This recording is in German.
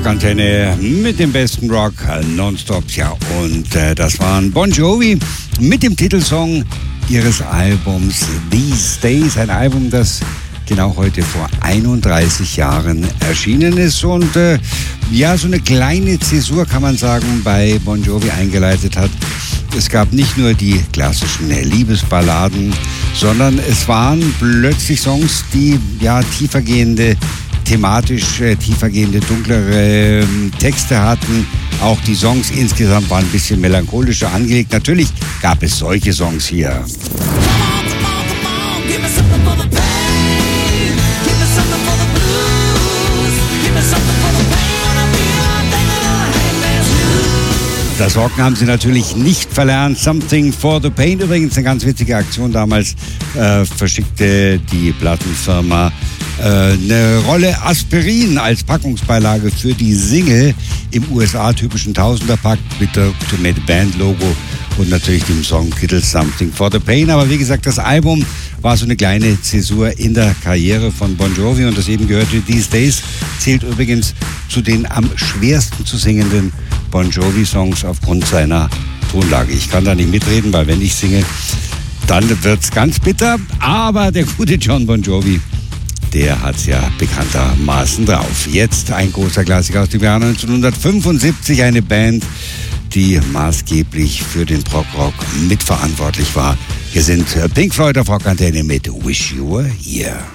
Rockantenne mit dem besten Rock nonstop. Ja, und das waren Bon Jovi mit dem Titelsong ihres Albums These Days. Ein Album, das genau heute vor 31 Jahren erschienen ist und ja, so eine kleine Zäsur, kann man sagen, bei Bon Jovi eingeleitet hat. Es gab nicht nur die klassischen Liebesballaden, sondern es waren plötzlich Songs, die ja thematisch tiefergehende, dunklere Texte hatten. Auch die Songs insgesamt waren ein bisschen melancholischer angelegt. Natürlich gab es solche Songs hier. Das Rocken haben sie natürlich nicht verlernt. Something for the Pain. Übrigens eine ganz witzige Aktion damals. Verschickte die Plattenfirma eine Rolle Aspirin als Packungsbeilage für die Single im USA-typischen Tausenderpack mit der Ultimate Band Logo und natürlich dem Songtitel Something for the Pain. Aber wie gesagt, das Album war so eine kleine Zäsur in der Karriere von Bon Jovi und das eben gehörte These Days zählt übrigens zu den am schwersten zu singenden Bon Jovi-Songs aufgrund seiner Tonlage. Ich kann da nicht mitreden, weil wenn ich singe, dann wird's ganz bitter. Aber der gute John Bon Jovi, der hat's ja bekanntermaßen drauf. Jetzt ein großer Klassiker aus dem Jahr 1975, eine Band, die maßgeblich für den Prog-Rock mitverantwortlich war. Hier sind Pink Floyd auf Rockantenne mit Wish You Were Here.